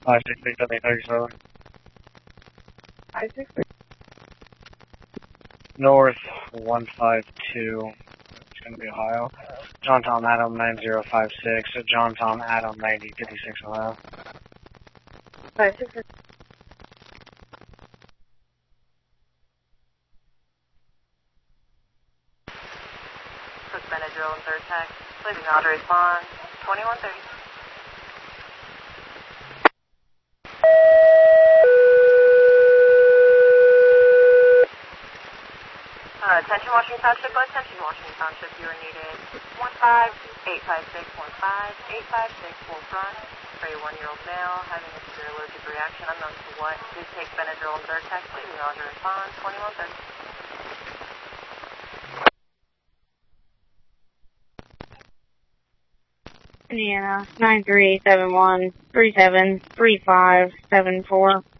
563-7037. 563. North 152. It's going to be Ohio. John Tom Adam 9056. John Tom Adam 9056 Ohio. 563. Cook Benadryl and third tech. Leaving auto response. 2130. Attention Washington Township, attention Washington Township, you are needed 15856, 15856, full front, for a 1-year-old male having a severe allergic reaction unknown to what. Please take Benadryl and third tech, leaving auto response, 2130. Indiana 9371373574.